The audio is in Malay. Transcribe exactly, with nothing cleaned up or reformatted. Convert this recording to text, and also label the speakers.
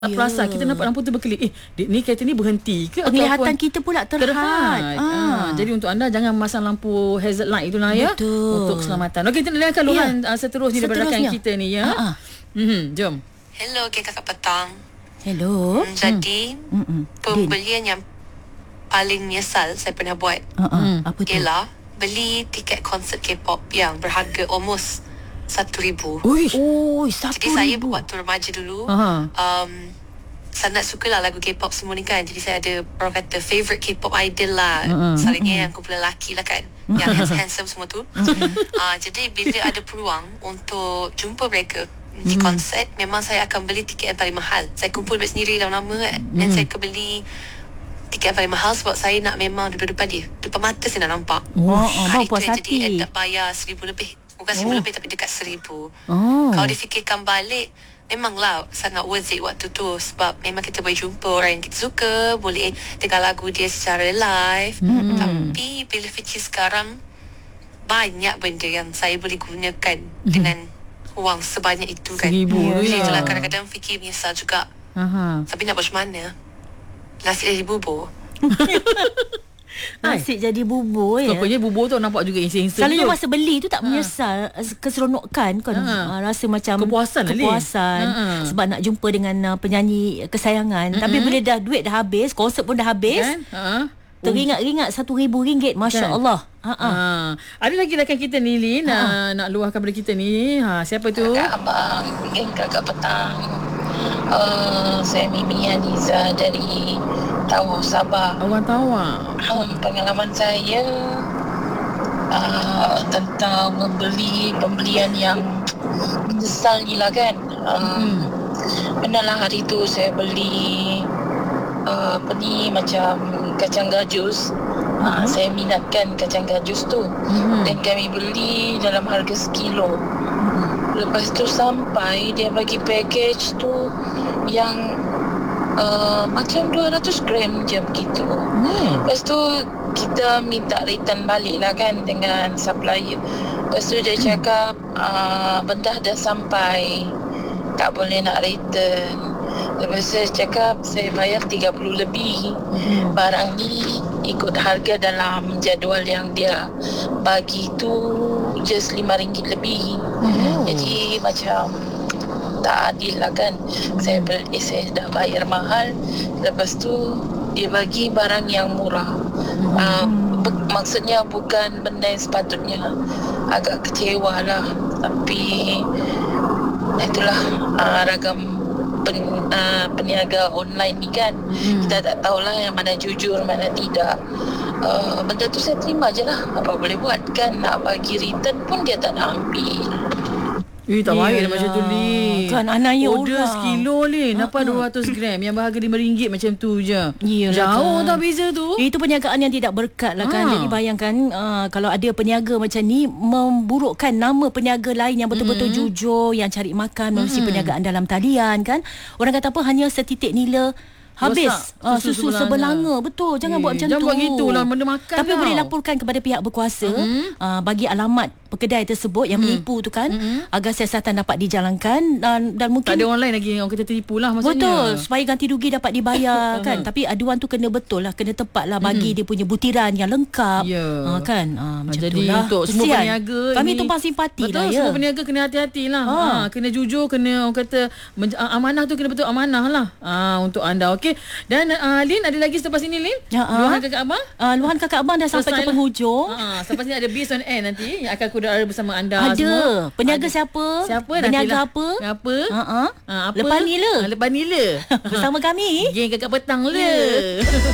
Speaker 1: Ya. Perasa kita nampak lampu tu berkelip. Eh, ni kereta ni berhenti ke?
Speaker 2: Penglihatan kita pula terhad.
Speaker 1: terhad. Ah. Ah, jadi untuk anda jangan masang lampu hazard light itu lah ya.
Speaker 2: Betul.
Speaker 1: Untuk keselamatan. Okey, kita dengarkan luahan
Speaker 2: ya.
Speaker 1: uh, seterusnya daripada rakan kita ni ya.
Speaker 2: Ah, ah.
Speaker 1: Mm-hmm, jom.
Speaker 3: Hello, okay, kakak petang.
Speaker 2: Hello.
Speaker 3: Hmm, jadi,
Speaker 2: hmm.
Speaker 3: pembelian yang paling menyesal saya pernah buat.
Speaker 2: Ah, ah. Hmm. Apa tu?
Speaker 3: Ialah beli tiket konsert K-pop yang berharga almost satu ribu.
Speaker 2: Ui. Oh, satu
Speaker 3: Jadi saya waktu remaja dulu,
Speaker 1: Aha.
Speaker 3: um, sangat suka lah lagu K-pop semua ni kan. Jadi saya ada orang kata favourite K-pop idol lah.
Speaker 1: Uh-huh.
Speaker 3: Selalunya yang kumpulan lelaki lah kan, yang handsome semua tu. uh, Jadi bila ada peluang untuk jumpa mereka di konsert, memang saya akan beli tiket yang paling mahal. Saya kumpul duit sendiri lama-lama kan, dan saya akan beli tiket yang paling mahal sebab saya nak memang depan-depan dia, depan mata saya nak nampak.
Speaker 2: Oh, oh,
Speaker 3: ha,
Speaker 2: puas
Speaker 3: itu yang
Speaker 2: hati.
Speaker 3: jadi tak bayar seribu lebih. Bukan seribu
Speaker 2: Oh.
Speaker 3: lebih, tapi dekat seribu.
Speaker 1: Oh.
Speaker 3: Kalau difikirkan balik, memanglah sangat worth it waktu tu. Sebab memang kita boleh jumpa orang yang kita suka, boleh dengar lagu dia secara live. Mm-hmm. Tapi bila fikir sekarang, banyak benda yang saya boleh gunakan mm-hmm. dengan wang sebanyak itu kan.
Speaker 1: Seribu
Speaker 3: Jadi
Speaker 1: ya.
Speaker 3: itulah kadang-kadang fikir menyesal juga.
Speaker 1: Aha.
Speaker 3: Tapi nak buat macam mana? Nasi dari bubur.
Speaker 2: Asyik jadi bubur ya.
Speaker 1: Pokoknya bubur tu nampak juga insing-insing.
Speaker 2: Selalunya masa beli tu tak menyesal, keseronokan kan,
Speaker 1: Ha.
Speaker 2: uh, rasa macam
Speaker 1: Kepuasan lah, Lin.
Speaker 2: kepuasan
Speaker 1: Ha.
Speaker 2: sebab nak jumpa dengan uh, penyanyi kesayangan.
Speaker 1: Mm-mm.
Speaker 2: Tapi bila dah duit dah habis, konsert pun dah habis,
Speaker 1: Kan? Ha.
Speaker 2: teringat-ingat satu ribu ringgit, Masya
Speaker 1: Kan?
Speaker 2: Allah. Ha.
Speaker 1: Ha. Ada lagi rakan kita ni Lin,
Speaker 2: Ha.
Speaker 1: uh, nak luahkan pada kita ni. Ha, siapa tu?
Speaker 4: Kakak abang, eh, kakak petang. Uh, saya Mimi Haniza dari Tawau, Sabah.
Speaker 1: Awak tahu ah.
Speaker 4: Um, pengalaman saya uh, tentang membeli pembelian yang menyesal ni lah kan. Um,
Speaker 1: Hmm.
Speaker 4: Benalah hari tu saya beli uh, apa ni, macam kacang gajus. Uh, saya minatkan kacang gajus tu.
Speaker 1: Mhm.
Speaker 4: Dan kami beli dalam harga sekilo. Lepas tu sampai dia bagi package tu yang uh, macam dua ratus gram je begitu.
Speaker 1: Hmm.
Speaker 4: Lepas tu kita minta return balik lah kan dengan supplier. Lepas tu dia cakap uh, benda dah sampai, tak boleh nak return. Lepas tu saya cakap saya bayar tiga puluh lebih.
Speaker 1: Hmm.
Speaker 4: Barang ni ikut harga dalam jadual yang dia bagi tu just lima ringgit lebih.
Speaker 1: Oh.
Speaker 4: Jadi macam tak adil lah kan. Saya beli, saya dah bayar mahal, lepas tu dia bagi barang yang murah. uh, be- Maksudnya bukan benda yang sepatutnya. Agak kecewa lah. Tapi itulah uh, ragam pen, uh, peniaga online ni kan.
Speaker 1: Hmm.
Speaker 4: Kita tak tahulah yang mana jujur, mana tidak. Uh, benda tu saya terima je lah. Apa boleh buat kan. Nak bagi return pun dia tak nak ambil.
Speaker 1: Eh, tak baik dah
Speaker 2: Yelah.
Speaker 1: macam tu Lin.
Speaker 2: Kan, anaknya
Speaker 1: order
Speaker 2: orang.
Speaker 1: sekilo Lin, dapat dua ratus gram yang berharga lima ringgit macam tu je.
Speaker 2: Yelah,
Speaker 1: Jauh
Speaker 2: kan.
Speaker 1: tak beza tu.
Speaker 2: Itu perniagaan yang tidak berkat lah kan.
Speaker 1: Ha.
Speaker 2: Jadi bayangkan uh, kalau ada peniaga macam ni memburukkan nama peniaga lain yang betul-betul
Speaker 1: Mm-hmm.
Speaker 2: jujur, yang cari makan melalui
Speaker 1: Mm-hmm.
Speaker 2: perniagaan dalam talian kan. Orang kata apa, hanya setitik nila habis
Speaker 1: Rosak
Speaker 2: uh,
Speaker 1: susu
Speaker 2: susu
Speaker 1: sebelanga.
Speaker 2: sebelanga. Betul, jangan
Speaker 1: Eh,
Speaker 2: buat macam
Speaker 1: jangan
Speaker 2: tu.
Speaker 1: buat gitulah, benda makan
Speaker 2: Tapi
Speaker 1: tau.
Speaker 2: boleh laporkan kepada pihak berkuasa,
Speaker 1: Mm-hmm.
Speaker 2: uh, bagi alamat kedai tersebut yang menipu tu kan,
Speaker 1: Mm-hmm.
Speaker 2: agar siasatan dapat dijalankan dan, dan mungkin
Speaker 1: Tak ada orang lain lagi yang orang kata tipu lah maksudnya.
Speaker 2: betul, supaya ganti rugi dapat dibayar kan. Tapi aduan tu kena betul lah, kena tepat lah, bagi dia punya butiran yang lengkap.
Speaker 1: Ya.
Speaker 2: Ha, kan. Ha, macam
Speaker 1: Jadi
Speaker 2: itulah.
Speaker 1: untuk semua
Speaker 2: Kesian.
Speaker 1: peniaga
Speaker 2: kami
Speaker 1: ini,
Speaker 2: tumpang simpati
Speaker 1: betul,
Speaker 2: lah ya.
Speaker 1: semua peniaga kena hati-hati lah.
Speaker 2: Ha.
Speaker 1: Ha. Kena jujur, kena orang kata menj- ah, amanah tu kena betul amanah lah. Ha, untuk anda. Okey. Dan uh, Lin, ada lagi selepas ini Lin?
Speaker 2: Ya, ah.
Speaker 1: Luahan kakak abang?
Speaker 2: Uh, luahan kakak abang dah sampai
Speaker 1: Selesai
Speaker 2: ke
Speaker 1: lah.
Speaker 2: penghujung.
Speaker 1: Ha, selepas ni ada Beast on Air nanti yang akan kudara bersama anda
Speaker 2: Ada.
Speaker 1: semua.
Speaker 2: Peniaga
Speaker 1: Ada.
Speaker 2: siapa?
Speaker 1: Siapa?
Speaker 2: Peniaga
Speaker 1: Nantilah.
Speaker 2: apa?
Speaker 1: Apa?
Speaker 2: Ha ah.
Speaker 1: Ha, apa?
Speaker 2: Lepas ni le.
Speaker 1: Ha, lepas ni le.
Speaker 2: Bersama kami.
Speaker 1: Geng kakak petang le.